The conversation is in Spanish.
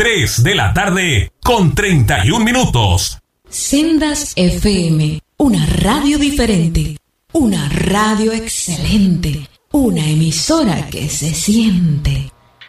3 de la tarde con 31 minutos. Sendas FM, una radio diferente, una radio excelente, una emisora que se siente.